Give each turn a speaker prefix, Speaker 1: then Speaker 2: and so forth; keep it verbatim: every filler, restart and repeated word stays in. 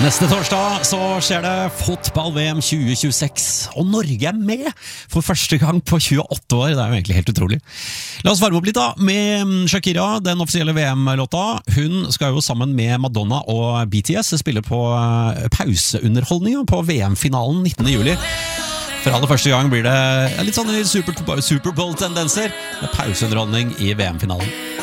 Speaker 1: Neste torsdag så skjer det fotball-V M tjue tjueseks, og Norge er med for første gang på tjueåtte år. Det er jo egentlig helt utrolig. La oss varme opp litt da med Shakira, den offisielle V M-låta. Hun skal jo sammen med Madonna og B T S spille på pauseunderholdning på V M-finalen nittende juli. For aller første gang blir det litt sånn Super, Super Bowl-tendenser med pauseunderholdning i V M-finalen.